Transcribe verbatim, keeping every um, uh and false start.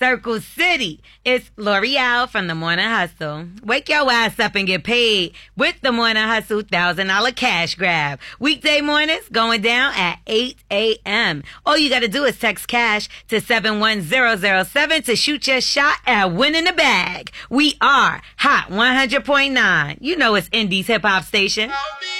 Circle City. It's L'Oreal from the Morning Hustle. Wake your ass up and get paid with the Morning Hustle one thousand dollars cash grab. Weekday mornings going down at eight a.m. All you got to do is text cash to seven one zero zero seven to shoot your shot at winning the bag. We are Hot one hundred point nine. You know it's Indies hip hop station.